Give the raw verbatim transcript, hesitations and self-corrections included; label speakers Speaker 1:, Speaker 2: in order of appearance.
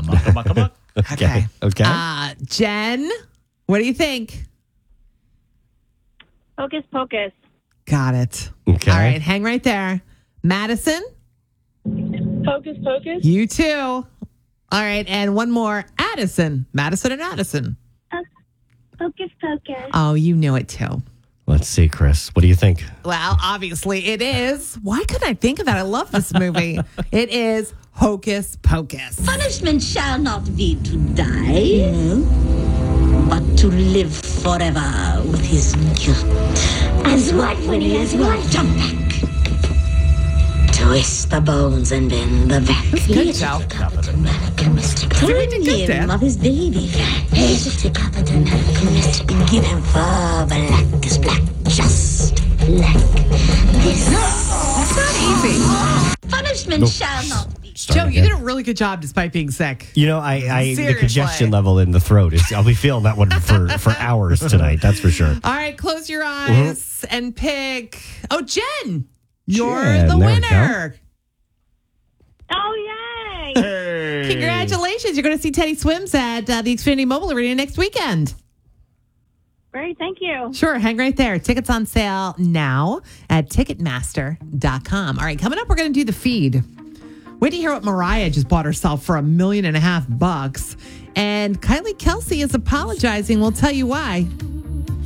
Speaker 1: Muck, muck, muck.
Speaker 2: Okay.
Speaker 3: Okay.
Speaker 2: Uh, Jen, what do you think?
Speaker 4: Hocus Pocus.
Speaker 2: Got it.
Speaker 3: Okay.
Speaker 2: All right, hang right there. Madison,
Speaker 4: Hocus Pocus.
Speaker 2: you too. All right, and one more. Addison. Madison and Addison.
Speaker 4: Hocus Pocus.
Speaker 2: Oh, you knew it too.
Speaker 3: Let's see, Chris. What do you think?
Speaker 2: Well, obviously it is. Why couldn't I think of that? I love this movie. It is Hocus Pocus.
Speaker 5: Punishment shall not be to die, but to live forever with his guilt. As what when he has what? Jump back. Twist the bones and bend the back.
Speaker 2: Good, Joe.
Speaker 5: Turn him of his baby fat. Give him fur black as black, just like this.
Speaker 2: That's not easy.
Speaker 5: Punishment shall not be.
Speaker 2: Joe, you did a really good job despite being sick.
Speaker 3: You know, I, I the
Speaker 2: Seriously.
Speaker 3: congestion level in the throat is. I'll be feeling that one for, for hours tonight. That's for sure.
Speaker 2: All right, close your eyes and pick. Oh, Jen, you're
Speaker 3: Jen,
Speaker 2: the
Speaker 3: there we
Speaker 2: winner.
Speaker 4: Oh, yay.
Speaker 1: Hey.
Speaker 2: Congratulations. You're going to see Teddy Swims at uh, the Xfinity Mobile Arena next weekend.
Speaker 4: Great, thank you.
Speaker 2: Sure, hang right there. Tickets on sale now at ticketmaster dot com. All right, coming up, we're going to do the feed. Wait to hear what Mariah just bought herself for a million and a half bucks. And Kylie Kelsey is apologizing. We'll tell you why.